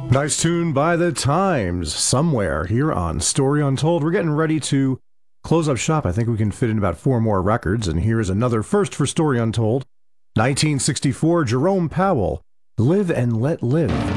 Nice tune by The Times, Somewhere, here on Story Untold. We're getting ready to close up shop. I think we can fit in about 4 more records, and here's another first for Story Untold. 1964, Jerome Powell, Live and Let Live.